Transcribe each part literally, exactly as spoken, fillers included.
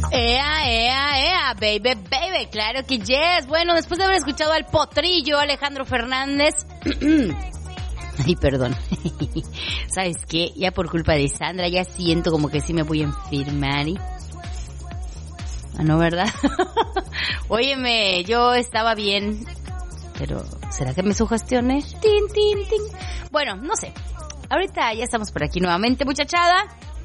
Ea, ea, ea, baby, baby, claro que yes. Bueno, después de haber escuchado al potrillo Alejandro Fernández... Ay, perdón. ¿Sabes qué? Ya por culpa de Sandra, ya siento como que sí me voy a enfermar. ¿eh? Ah, no, ¿verdad? Óyeme, yo estaba bien, pero ¿será que me sugestioné? Tin, tin, tin. Bueno, no sé. Ahorita ya estamos por aquí nuevamente, muchachada.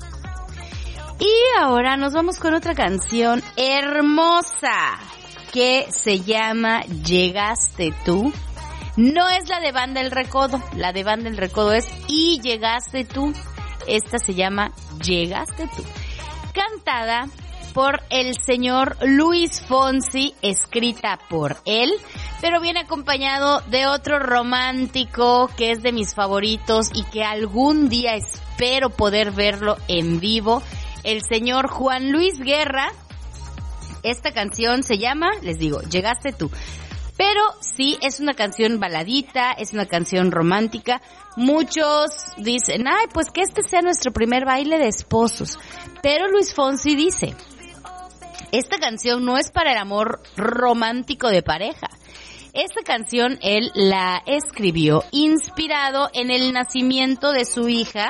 Y ahora nos vamos con otra canción hermosa que se llama Llegaste tú. No es la de Banda El Recodo, la de Banda El Recodo es Y Llegaste tú. Esta se llama Llegaste tú. Cantada por el señor Luis Fonsi, escrita por él, pero viene acompañado de otro romántico que es de mis favoritos y que algún día espero poder verlo en vivo, el señor Juan Luis Guerra. Esta canción se llama, les digo, Llegaste tú. Pero sí, es una canción baladita, es una canción romántica. Muchos dicen, ay, pues que este sea nuestro primer baile de esposos. Pero Luis Fonsi dice, esta canción no es para el amor romántico de pareja. Esta canción él la escribió inspirado en el nacimiento de su hija,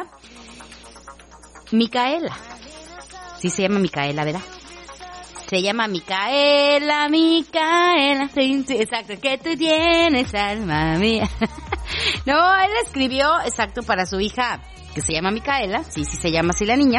Micaela. Sí se llama Micaela, ¿verdad? Se llama Micaela, Micaela, sí, sí, exacto, que tú tienes, alma mía. No, él escribió, exacto, para su hija, que se llama Micaela, sí, sí se llama así la niña,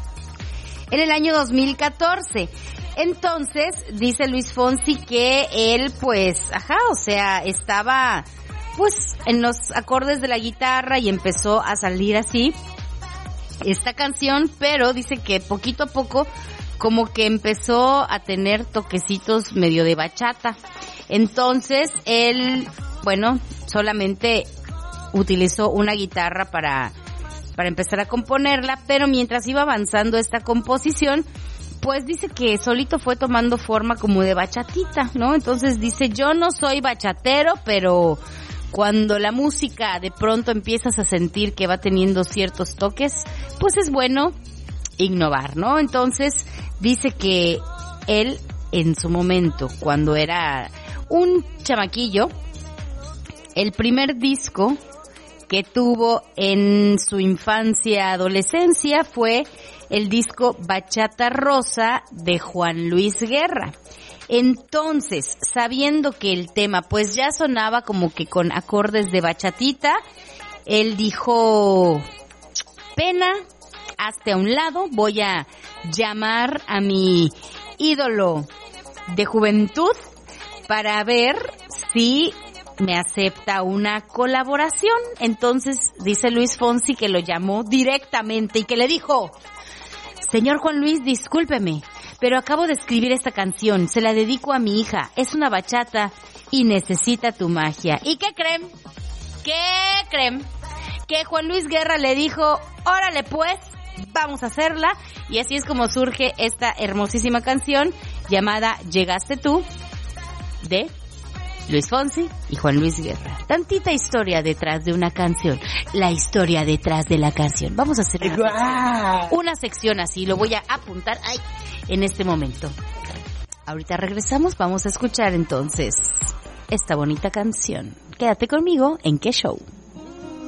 en el año dos mil catorce. Entonces, dice Luis Fonsi que él, pues, ajá, o sea, estaba, pues, en los acordes de la guitarra y empezó a salir así esta canción, pero dice que poquito a poco como que empezó a tener toquecitos medio de bachata. Entonces, él, bueno, solamente utilizó una guitarra para, para empezar a componerla, pero mientras iba avanzando esta composición, pues dice que solito fue tomando forma como de bachatita, ¿no? Entonces dice, yo no soy bachatero, pero cuando la música de pronto empiezas a sentir que va teniendo ciertos toques, pues es bueno innovar, ¿no? Entonces dice que él en su momento, cuando era un chamaquillo, el primer disco que tuvo en su infancia, adolescencia, fue el disco Bachata Rosa de Juan Luis Guerra. Entonces, sabiendo que el tema pues ya sonaba como que con acordes de bachatita, él dijo, pena, hazte a un lado, voy a llamar a mi ídolo de juventud para ver si me acepta una colaboración. Entonces dice Luis Fonsi que lo llamó directamente y que le dijo, señor Juan Luis, discúlpeme, pero acabo de escribir esta canción, se la dedico a mi hija, es una bachata y necesita tu magia. ¿Y qué creen? ¿Qué creen? Que Juan Luis Guerra le dijo, órale pues, vamos a hacerla, y así es como surge esta hermosísima canción llamada Llegaste tú, de Luis Fonsi y Juan Luis Guerra. Tantita historia detrás de una canción, la historia detrás de la canción. Vamos a hacer una sección, una sección así, lo voy a apuntar ay, en este momento. Ahorita regresamos, vamos a escuchar entonces esta bonita canción. Quédate conmigo en Qué Show.